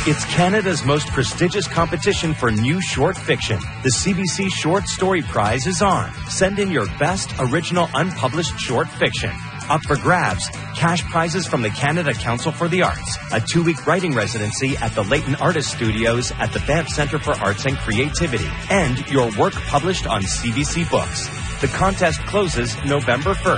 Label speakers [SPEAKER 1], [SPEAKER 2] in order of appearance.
[SPEAKER 1] It's Canada's most prestigious competition for new short fiction. The CBC Short Story Prize is on. Send in your best original unpublished short fiction. Up for grabs, cash prizes from the Canada Council for the Arts, a 2-week writing residency at the Leighton Artist Studios at the Banff Centre for Arts and Creativity, and your work published on CBC Books. The contest closes November 1st.